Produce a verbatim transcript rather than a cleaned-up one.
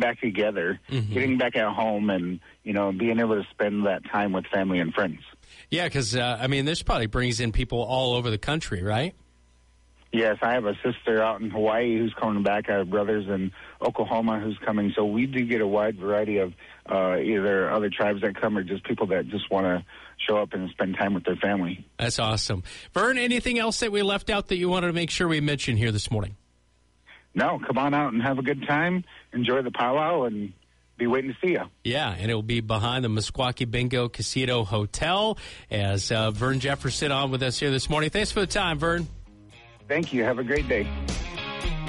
back together, mm-hmm. getting back at home, and, you know, being able to spend that time with family and friends. Yeah, because, uh, I mean, this probably brings in people all over the country, right? Yes, I have a sister out in Hawaii who's coming back. I have brothers in Oklahoma who's coming. So we do get a wide variety of uh, either other tribes that come or just people that just want to show up and spend time with their family. That's awesome. Vern, anything else that we left out that you wanted to make sure we mention here this morning? No, come on out and have a good time. Enjoy the powwow and be waiting to see you. Yeah, and it will be behind the Meskwaki Bingo Casino Hotel as uh, Vern Jefferson on with us here this morning. Thanks for the time, Vern. Thank you. Have a great day.